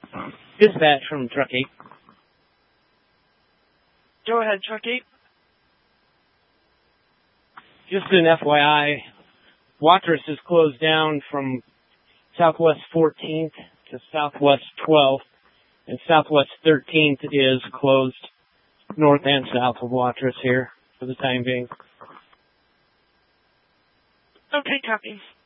Dispatch from Truck 8. Go ahead, Truck 8. Just an FYI, Watrous is closed down from Southwest 14th to Southwest 12th, and Southwest 13th is closed north and south of Watrous here for the time being. Okay, copy.